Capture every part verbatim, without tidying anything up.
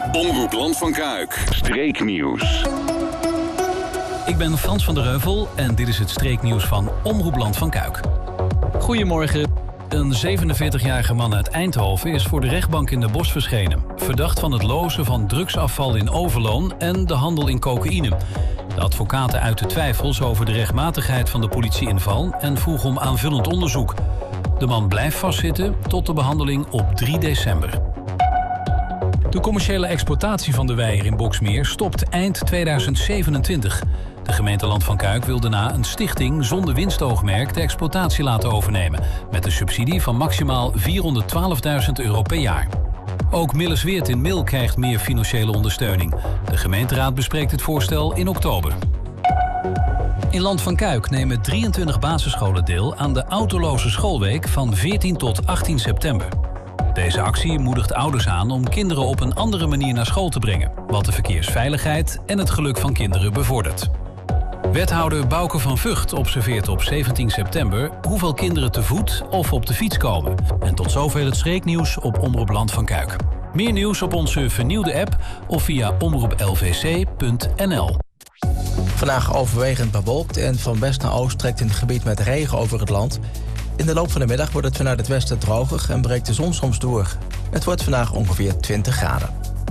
Omroep Land van Kuik. Streeknieuws. Ik ben Frans van der Heuvel en dit is het streeknieuws van Omroep Land van Kuik. Goedemorgen. Een zevenenveertigjarige man uit Eindhoven is voor de rechtbank in de Bosch verschenen. Verdacht van het lozen van drugsafval in Overloon en de handel in cocaïne. De advocaten uiten twijfels over de rechtmatigheid van de politieinval en vroeg om aanvullend onderzoek. De man blijft vastzitten tot de behandeling op drie december. De commerciële exploitatie van de Weiher in Boxmeer stopt eind tweeduizend zevenentwintig. De gemeente Land van Kuik wil daarna een stichting zonder winstoogmerk de exploitatie laten overnemen, met een subsidie van maximaal vierhonderdtwaalfduizend euro per jaar. Ook Millesweert in Mil krijgt meer financiële ondersteuning. De gemeenteraad bespreekt het voorstel in oktober. In Land van Kuik nemen drieëntwintig basisscholen deel aan de autoloze schoolweek van veertien tot achttien september. Deze actie moedigt ouders aan om kinderen op een andere manier naar school te brengen, wat de verkeersveiligheid en het geluk van kinderen bevordert. Wethouder Bouke van Vught observeert op zeventien september hoeveel kinderen te voet of op de fiets komen. En tot zover het streeknieuws op Omroep Land van Kuik. Meer nieuws op onze vernieuwde app of via omroep l v c punt n l. Vandaag overwegend bewolkt en van west naar oost trekt in het gebied met regen over het land. In de loop van de middag wordt het vanuit het westen droger en breekt de zon soms door. Het wordt vandaag ongeveer twintig graden.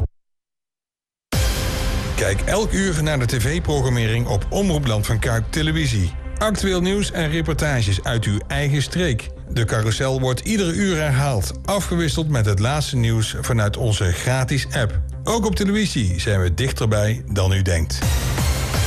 Kijk elk uur naar de tv-programmering op Omroep Land van Kuik Televisie. Actueel nieuws en reportages uit uw eigen streek. De carousel wordt iedere uur herhaald, afgewisseld met het laatste nieuws vanuit onze gratis app. Ook op televisie zijn we dichterbij dan u denkt.